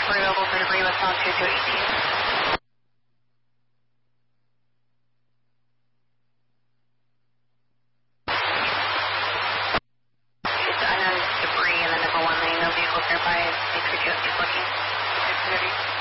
available for debris with sound 2218. It's unknown debris and then number 1 lane, no vehicle nearby. Make sure you keep looking.